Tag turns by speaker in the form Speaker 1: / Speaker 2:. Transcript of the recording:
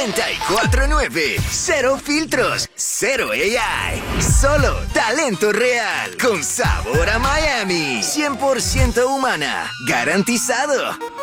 Speaker 1: 94.9. Cero filtros, cero AI. Solo talento real. Con sabor a Miami. 100% humana. Garantizado.